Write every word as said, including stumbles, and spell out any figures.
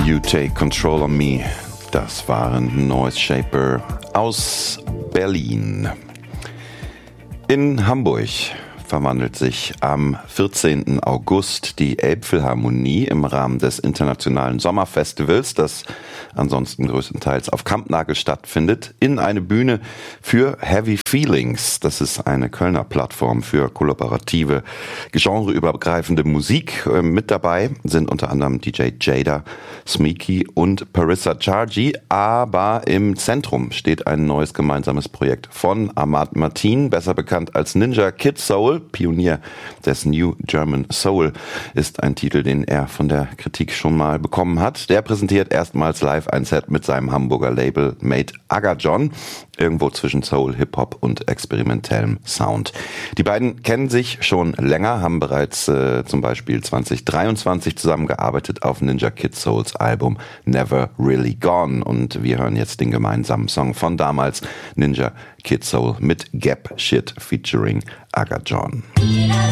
You Take Control of Me. Das waren Noise Shaper aus Berlin. In Hamburg verwandelt sich am vierzehnten August die Elbphilharmonie im Rahmen des Internationalen Sommerfestivals, das ansonsten größtenteils auf Kampnagel stattfindet, in eine Bühne für Heavy Feelings. Das ist eine Kölner Plattform für kollaborative, genreübergreifende Musik. Mit dabei sind unter anderem D J Jada, Smeeky und Parissa Chargi. Aber im Zentrum steht ein neues gemeinsames Projekt von Ahmad Martin, besser bekannt als Ninja Kid Soul. Pionier des New German Soul ist ein Titel, den er von der Kritik schon mal bekommen hat. Der präsentiert erstmals live ein Set mit seinem Hamburger Label Made Aga John, irgendwo zwischen Soul, Hip-Hop und experimentellem Sound. Die beiden kennen sich schon länger, haben bereits äh, zum Beispiel zwanzig dreiundzwanzig zusammengearbeitet auf Ninja Kid Souls Album Never Really Gone, und wir hören jetzt den gemeinsamen Song von damals, Ninja Kid Soul mit Gap Shit featuring Aga John.